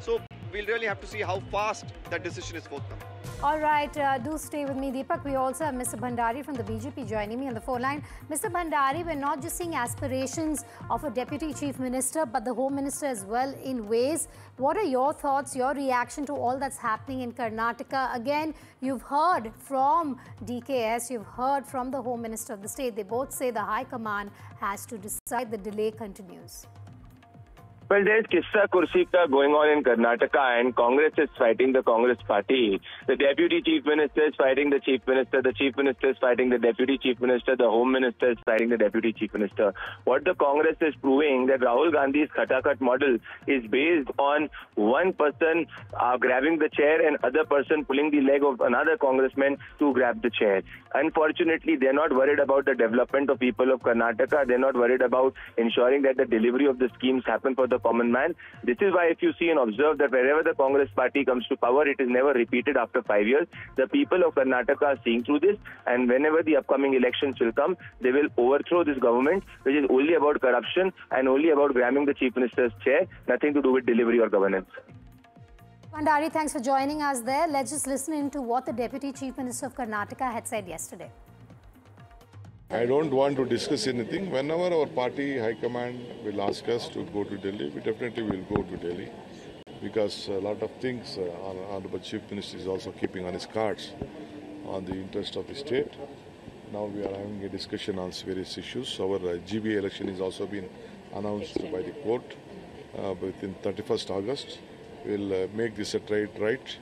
So we'll really have to see how fast that decision is forthcoming. All right, do stay with me, Deepak. We also have Mr. Bhandari from the BJP joining me on the phone line. Mr. Bhandari, we're not just seeing aspirations of a Deputy Chief Minister, but the Home Minister as well in ways. What are your thoughts, your reaction to all that's happening in Karnataka? Again, you've heard from DKS, you've heard from the Home Minister of the state. They both say the High Command has to decide. The delay continues. Well, there's Kissa Kursika going on in Karnataka, and Congress is fighting the Congress party. The Deputy Chief Minister is fighting the Chief Minister is fighting the Deputy Chief Minister, the Home Minister is fighting the Deputy Chief Minister. What the Congress is proving that Rahul Gandhi's Khatakat model is based on one person grabbing the chair and other person pulling the leg of another congressman to grab the chair. Unfortunately, they're not worried about the development of people of Karnataka. They're not worried about ensuring that the delivery of the schemes happen for the common man. This is why if you see and observe that wherever the Congress party comes to power, it is never repeated after 5 years. The people of Karnataka are seeing through this, and whenever the upcoming elections will come, they will overthrow this government, which is only about corruption and only about grabbing the Chief Minister's chair, nothing to do with delivery or governance. Bhandari, thanks for joining us there. Let's just listen into what the Deputy Chief Minister of Karnataka had said yesterday. I don't want to discuss anything. Whenever our party high command will ask us to go to Delhi, we definitely will go to Delhi, because a lot of things Honorable Chief Minister is also keeping on his cards on the interest of the state. Now we are having a discussion on various issues. Our GBA election is also been announced by the court within 31st August. We'll make this a trade right.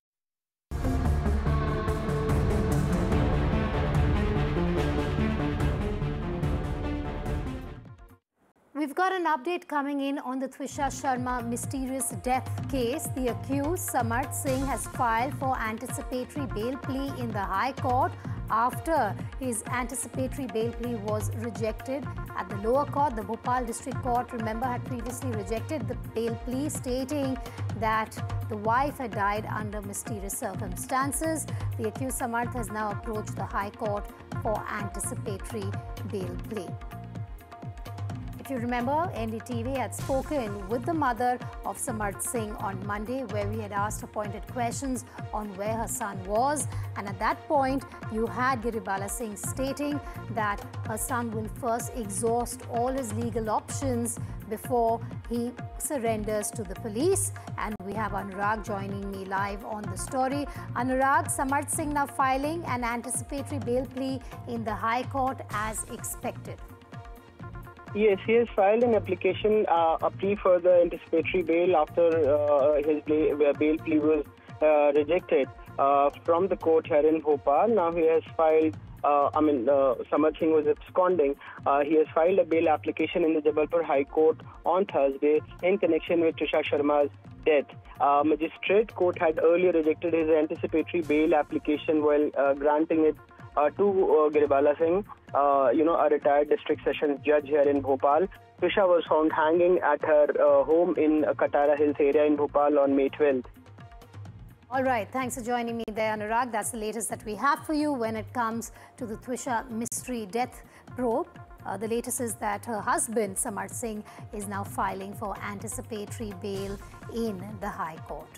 We've got an update coming in on the Twisha Sharma mysterious death case. The accused, Samarth Singh, has filed for anticipatory bail plea in the High Court after his anticipatory bail plea was rejected at the lower court. The Bhopal District Court, remember, had previously rejected the bail plea, stating that the wife had died under mysterious circumstances. The accused, Samarth, has now approached the High Court for anticipatory bail plea. If you remember, NDTV had spoken with the mother of Samarth Singh on Monday, where we had asked her pointed questions on where her son was. And at that point, you had Giribala Singh stating that her son will first exhaust all his legal options before he surrenders to the police. And we have Anurag joining me live on the story. Anurag, Samarth Singh now filing an anticipatory bail plea in the High Court as expected. Yes, he has filed an application, a plea for the anticipatory bail after his bail plea was rejected from the court here in Bhopal. Now he has filed, Samarth Singh was absconding. He has filed a bail application in the Jabalpur High Court on Thursday in connection with Twisha Sharma's death. Magistrate Court had earlier rejected his anticipatory bail application while granting it to Giribala Singh, a retired district sessions judge here in Bhopal. Twisha was found hanging at her home in Katara Hills area in Bhopal on May 12th. All right, thanks for joining me there, Anurag. That's the latest that we have for you when it comes to the Twisha mystery death probe. The latest is that her husband, Samarth Singh, is now filing for anticipatory bail in the High Court.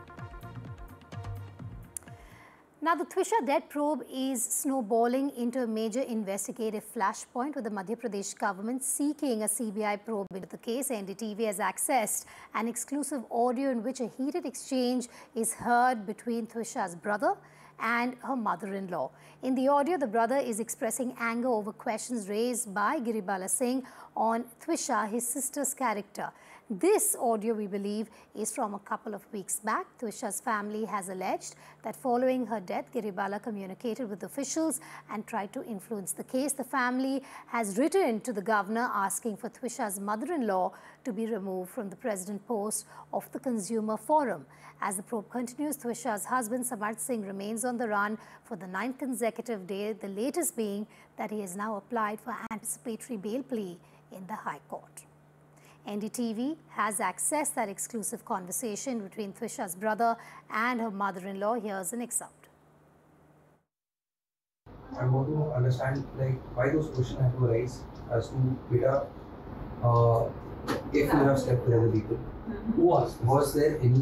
Now, the Twisha death probe is snowballing into a major investigative flashpoint, with the Madhya Pradesh government seeking a CBI probe into the case. NDTV has accessed an exclusive audio in which a heated exchange is heard between Twisha's brother and her mother-in-law. In the audio, the brother is expressing anger over questions raised by Giribala Singh on Twisha, his sister's character. This audio, we believe, is from a couple of weeks back. Twisha's family has alleged that following her death, Giribala communicated with officials and tried to influence the case. The family has written to the governor asking for Twisha's mother-in-law to be removed from the president post of the Consumer Forum. As the probe continues, Twisha's husband, Samarth Singh, remains on the run for the 9th consecutive day, the latest being that he has now applied for anticipatory bail plea in the High Court. NDTV has accessed that exclusive conversation between Twisha's brother and her mother-in-law. Here's an excerpt. I want to understand why those questions have to arise as to Beta, if you have slept with other people. Was there any